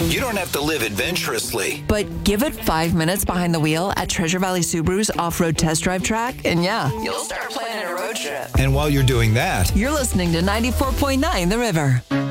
You don't have to live adventurously. But give it 5 minutes behind the wheel at Treasure Valley Subaru's off-road test drive track, and yeah, you'll start planning a road trip. And while you're doing that, you're listening to 94.9 The River.